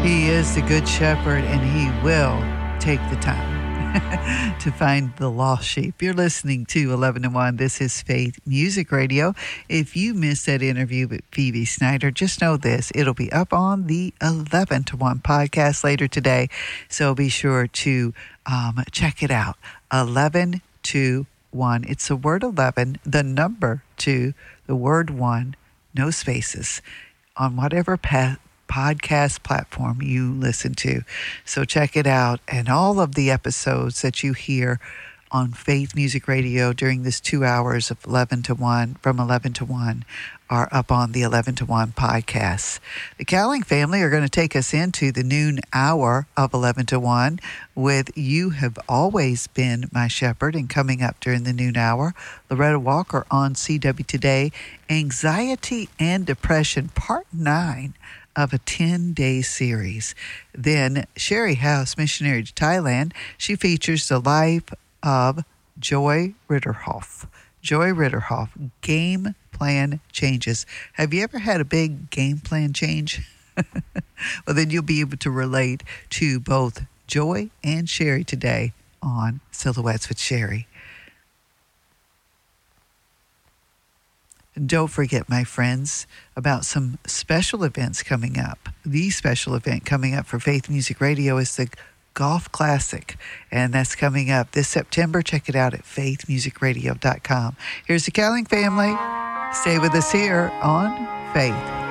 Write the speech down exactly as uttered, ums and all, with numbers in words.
He is the Good Shepherd, and he will take the time to find the lost sheep. You're listening to eleven to one. This is Faith Music Radio. If you missed that interview with Phoebe Snyder, just know this. It'll be up on the eleven to one podcast later today, so be sure to um, check it out. eleven to one. It's the word eleven, the number two, the word one, no spaces, on whatever path podcast platform you listen to. So check it out. And all of the episodes that you hear on Faith Music Radio during this two hours of eleven to one, from eleven to one, are up on the eleven to one podcast. The Cowling family are going to take us into the noon hour of eleven to one with You Have Always Been My Shepherd, and coming up during the noon hour, Loretta Walker on C W Today, Anxiety and Depression, Part nine of a ten-day series. Then Sherry House, missionary to Thailand, she features the life of Joy Ritterhoff. Joy Ritterhoff, game plan changes. Have you ever had a big game plan change? Well, then you'll be able to relate to both Joy and Sherry today on Silhouettes with Sherry. Don't forget, my friends, about some special events coming up. The special event coming up for Faith Music Radio is the Golf Classic, and that's coming up this September. Check it out at faith music radio dot com. Here's the Cowling family. Stay with us here on Faith